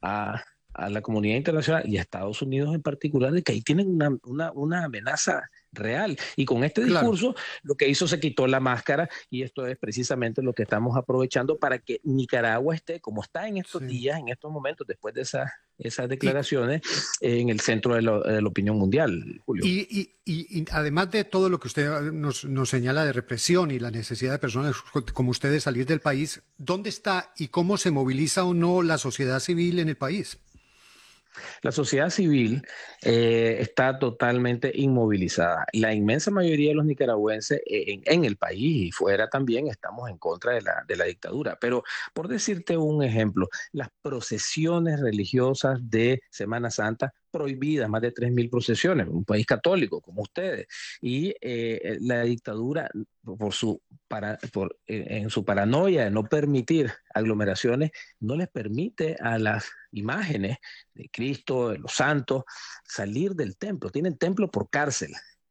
a la comunidad internacional y a Estados Unidos en particular de que ahí tienen una amenaza real. Y con este Claro. discurso lo que hizo se quitó la máscara y esto es precisamente lo que estamos aprovechando para que Nicaragua esté como está en estos Sí. días, en estos momentos, después de esas Y, declaraciones, en el centro de la opinión mundial, Julio. y además de todo lo que usted nos señala de represión y la necesidad de personas como ustedes salir del país, ¿dónde está y cómo se moviliza o no la sociedad civil en el país? La sociedad civil está totalmente inmovilizada. La inmensa mayoría de los nicaragüenses en el país y fuera también estamos en contra de la dictadura. Pero por decirte un ejemplo, las procesiones religiosas de Semana Santa prohibidas, más de 3.000 procesiones, un país católico como ustedes, y la dictadura en su paranoia de no permitir aglomeraciones, no les permite a las imágenes de Cristo, de los santos, salir del templo. Tienen templo por cárcel.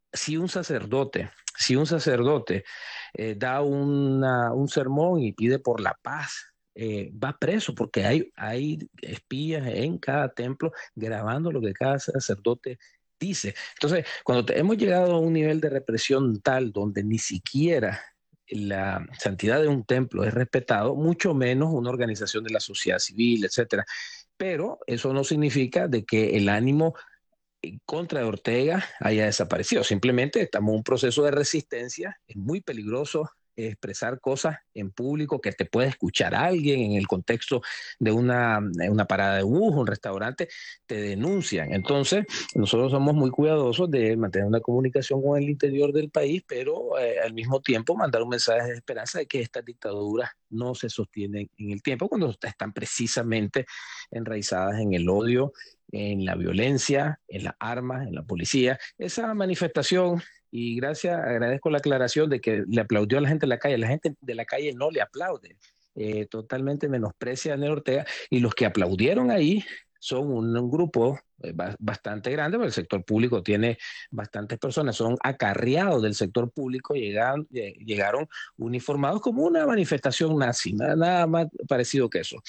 Si un sacerdote da un sermón y pide por la paz, va preso porque hay espías en cada templo grabando lo que cada sacerdote dice. Entonces, cuando hemos llegado a un nivel de represión tal donde ni siquiera la santidad de un templo es respetado, mucho menos una organización de la sociedad civil, etcétera. Pero eso no significa de que el ánimo en contra de Ortega haya desaparecido. Simplemente estamos en un proceso de resistencia. Es muy peligroso expresar cosas en público que te puede escuchar alguien en el contexto de una parada de bus, un restaurante, te denuncian. Entonces, nosotros somos muy cuidadosos de mantener una comunicación con el interior del país, pero al mismo tiempo mandar un mensaje de esperanza de que estas dictaduras no se sostienen en el tiempo cuando están precisamente enraizadas en el odio, en la violencia, en las armas, en la policía. Esa manifestación, y agradezco la aclaración de que le aplaudió a la gente de la calle no le aplaude, totalmente menosprecia a Daniel Ortega, y los que aplaudieron ahí son un grupo bastante grande, porque el sector público tiene bastantes personas, son acarreados del sector público, llegaron uniformados como una manifestación nazi, nada más parecido que eso.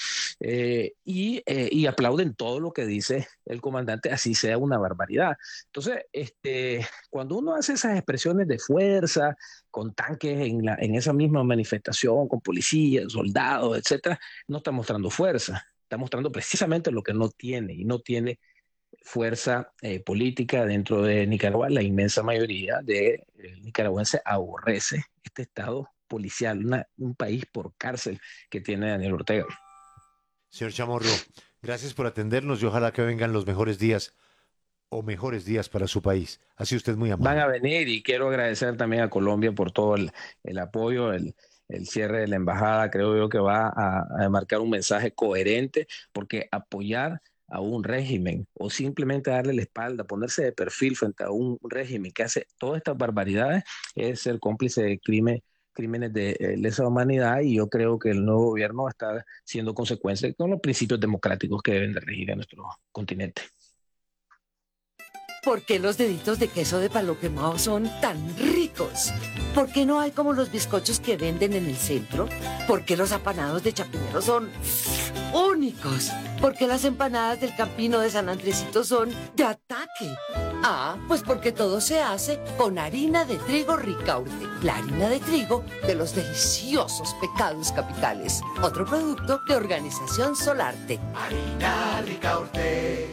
Y aplauden todo lo que dice el comandante, así sea una barbaridad. Entonces, cuando uno hace esas expresiones de fuerza, con tanques en esa misma manifestación, con policías, soldados, etcétera, no está mostrando fuerza, está mostrando precisamente lo que no tiene, y no tiene fuerza política dentro de Nicaragua. La inmensa mayoría de nicaragüenses aborrece este estado policial, un país por cárcel que tiene Daniel Ortega. Señor Chamorro, gracias por atendernos y ojalá que vengan los mejores días o mejores días para su país. Ha sido usted muy Van a amable. venir, y quiero agradecer también a Colombia por todo el apoyo, el cierre de la embajada. Creo yo que va a marcar un mensaje coherente, porque apoyar a un régimen o simplemente darle la espalda, ponerse de perfil frente a un régimen que hace todas estas barbaridades, es ser cómplice de crímenes de lesa humanidad, y yo creo que el nuevo gobierno está siendo consecuencia con los principios democráticos que deben de regir a nuestro continente. ¿Por qué los deditos de queso de palo quemado son tan ricos? ¿Por qué no hay como los bizcochos que venden en el centro? ¿Por qué los apanados de Chapinero son únicos? ¿Por qué las empanadas del Campino de San Andresito son de ataque? Ah, pues porque todo se hace con harina de trigo Ricaurte, la harina de trigo de los deliciosos pecados capitales. Otro producto de Organización Solarte. Harina Ricaurte.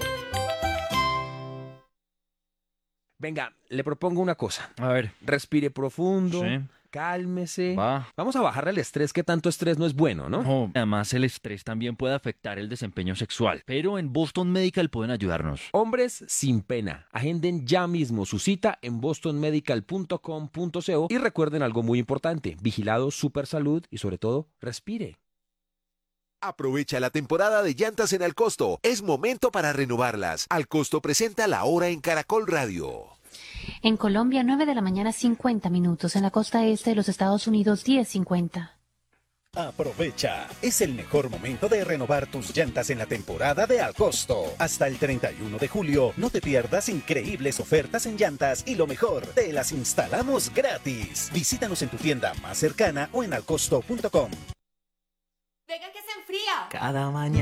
Venga, le propongo una cosa. A ver. Respire profundo, Sí. cálmese. Va. Vamos a bajarle el estrés, que tanto estrés no es bueno, ¿no? No, además el estrés también puede afectar el desempeño sexual, pero en Boston Medical pueden ayudarnos. Hombres sin pena. Agenden ya mismo su cita en bostonmedical.com.co y recuerden algo muy importante: vigilado Supersalud, y sobre todo, respire. Aprovecha la temporada de llantas en Alcosto. Es momento para renovarlas. Alcosto presenta La Hora en Caracol Radio. En Colombia, 9 de la mañana, 50 minutos. En la costa este de los Estados Unidos, 10:50. Aprovecha, es el mejor momento de renovar tus llantas en la temporada de Alcosto. Hasta el 31 de julio, no te pierdas increíbles ofertas en llantas y lo mejor, te las instalamos gratis. Visítanos en tu tienda más cercana o en alcosto.com. Venga que se enfría. Cada mañana.